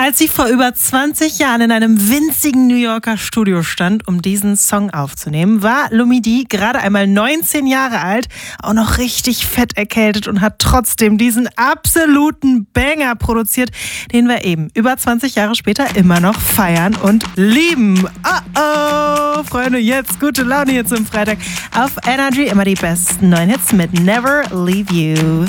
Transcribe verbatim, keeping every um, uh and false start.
Als sie vor über zwanzig Jahren in einem winzigen New Yorker Studio stand, um diesen Song aufzunehmen, war Lumidee gerade einmal neunzehn Jahre alt, auch noch richtig fett erkältet und hat trotzdem diesen absoluten Banger produziert, den wir eben über zwanzig Jahre später immer noch feiern und lieben. Oh oh, Freunde, jetzt gute Laune hier zum Freitag auf Energy. Immer die besten neuen Hits mit Never Leave You.